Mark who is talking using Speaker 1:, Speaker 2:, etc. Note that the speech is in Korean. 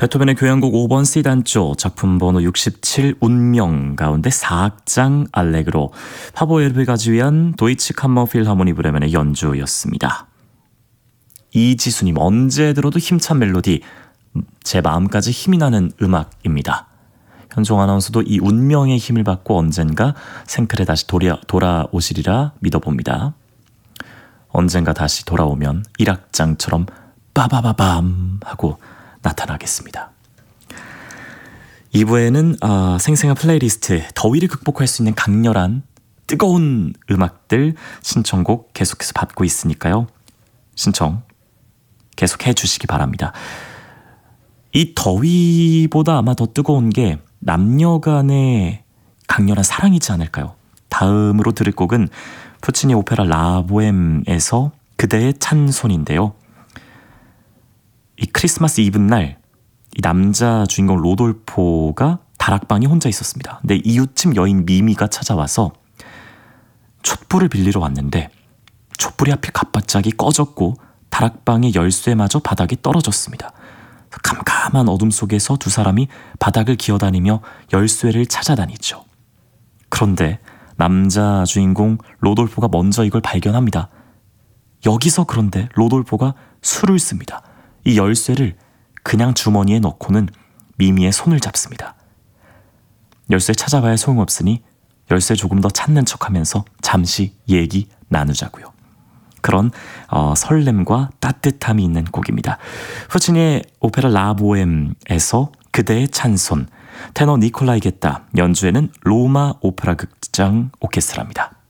Speaker 1: 베토벤의 교향곡 5번 C단조 작품 번호 67 운명 가운데 4악장 알레그로 파보에르베가 지휘한 도이치 캄머 필하모니 브레멘의 연주였습니다. 이지수님, 언제 들어도 힘찬 멜로디, 제 마음까지 힘이 나는 음악입니다. 현종 아나운서도 이 운명의 힘을 받고 언젠가 생클에 다시 돌아오시리라 믿어봅니다. 언젠가 다시 돌아오면 1악장처럼 빠바바밤 하고 나타나겠습니다. 2부에는 생생한 플레이리스트, 더위를 극복할 수 있는 강렬한 뜨거운 음악들 신청곡 계속해서 받고 있으니까요. 신청 계속해 주시기 바랍니다. 이 더위보다 아마 더 뜨거운 게 남녀 간의 강렬한 사랑이지 않을까요? 다음으로 들을 곡은 푸치니 오페라 라보엠에서 그대의 찬손인데요. 이 크리스마스 이브날 이 남자 주인공 로돌포가 다락방에 혼자 있었습니다. 근데 이웃집 여인 미미가 찾아와서 촛불을 빌리러 왔는데 촛불이 하필 갑자기 꺼졌고 다락방의 열쇠마저 바닥에 떨어졌습니다. 캄캄한 어둠 속에서 두 사람이 바닥을 기어다니며 열쇠를 찾아다니죠. 그런데 남자 주인공 로돌포가 먼저 이걸 발견합니다. 여기서 그런데 로돌포가 수를 씁니다. 이 열쇠를 그냥 주머니에 넣고는 미미의 손을 잡습니다. 열쇠 찾아봐야 소용없으니 열쇠 조금 더 찾는 척하면서 잠시 얘기 나누자고요. 그런 설렘과 따뜻함이 있는 곡입니다. 푸치니의 오페라 라보엠에서 그대의 찬손, 테너 니콜라이 게타, 연주에는 로마 오페라 극장 오케스트라입니다.